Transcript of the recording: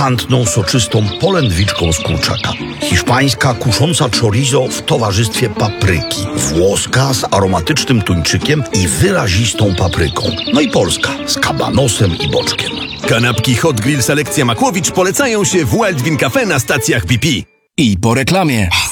pikantną, soczystą polędwiczką z kurczaka. Hiszpańska kusząca chorizo w towarzystwie papryki. Włoska z aromatycznym tuńczykiem i wyrazistą papryką. No i polska z kabanosem i boczkiem. Kanapki Hot Grill Selekcja Makłowicz polecają się w Wild Bean Cafe na stacjach BP. I po reklamie.